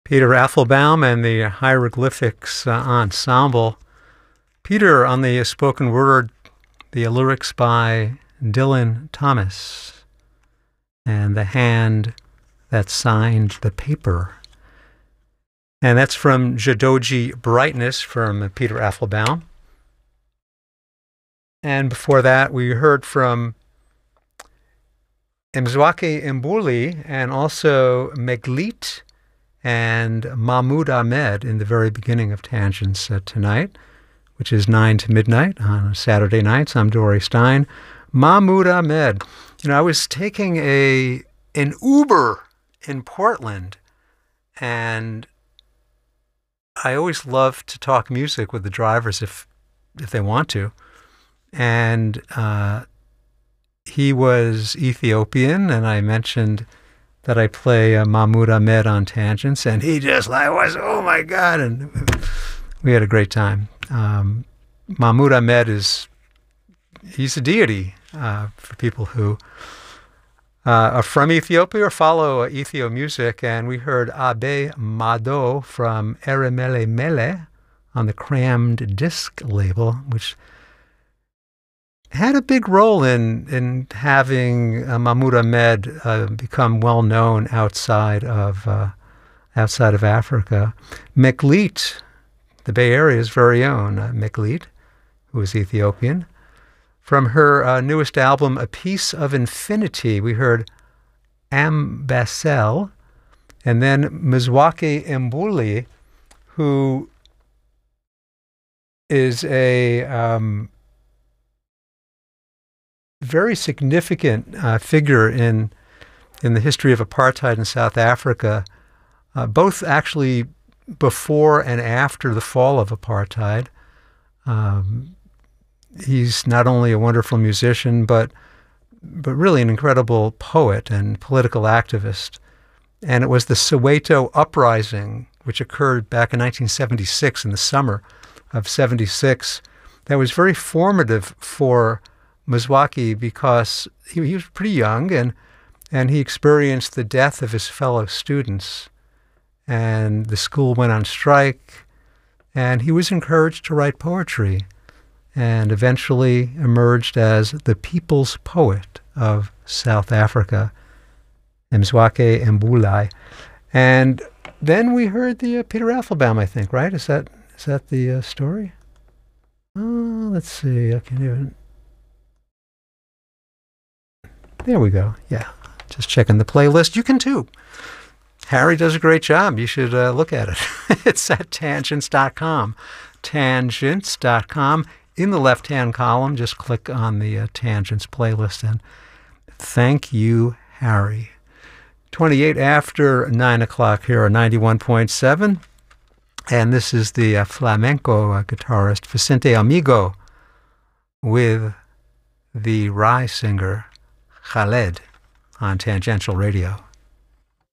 Peter Affelbaum and the Hieroglyphics Ensemble. Peter on the spoken word, the lyrics by Dylan Thomas, and the hand that signed the paper. And that's from Jadoji Brightness from Peter Affelbaum. And before that, we heard from Mzwakhe Mbuli and also Meglit and Mahmoud Ahmed in the very beginning of Tangents tonight, which is 9 to midnight on Saturday nights. I'm Dory Stein. Mahmoud Ahmed. You know, I was taking an Uber in Portland, and I always love to talk music with the drivers if they want to. And he was Ethiopian, and I mentioned that I play Mahmoud Ahmed on Tangents, and he just was, oh my God, and we had a great time. Mahmoud Ahmed he's a deity for people who are from Ethiopia or follow Ethio music, and we heard Abe Mado from Eremele Mele on the Crammed Disc label, which had a big role in having Mahmoud Ahmed become well known outside of Africa. Meglit, the Bay Area's very own Meglit, who is Ethiopian. From her newest album, A Piece of Infinity, we heard Ambasel, and then Mzwakhe Mbuli, who is a very significant figure in the history of apartheid in South Africa, both actually before and after the fall of apartheid. He's not only a wonderful musician, but really an incredible poet and political activist. And it was the Soweto uprising, which occurred back in 1976, in the summer of 76, that was very formative for Mzwakhe, because he was pretty young, and he experienced the death of his fellow students, and the school went on strike, and he was encouraged to write poetry, and eventually emerged as the people's poet of South Africa, Mzwakhe Mbuli. And then we heard the Peter Affelbaum, I think, right? Is that the story? Oh, let's see. I can't even... There we go. Yeah, just checking the playlist. You can too. Harry does a great job. You should look at it. It's at tangents.com. Tangents.com. In the left-hand column, just click on the Tangents playlist. And thank you, Harry. 28 after 9 o'clock here on 91.7. And this is the flamenco guitarist Vicente Amigo with the Rai singer Khaled on Tangential Radio.